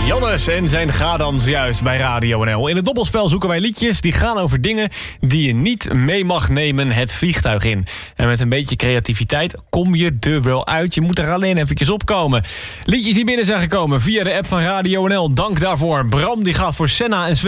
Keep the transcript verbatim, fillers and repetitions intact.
Jannes en zijn Ga dan juist bij Radio N L. In het doppelspel zoeken wij liedjes die gaan over dingen die je niet mee mag nemen het vliegtuig in. En met een beetje creativiteit kom je er wel uit. Je moet er alleen eventjes opkomen. Liedjes die binnen zijn gekomen via de app van Radio N L. Dank daarvoor. Bram die gaat voor Senna en Sven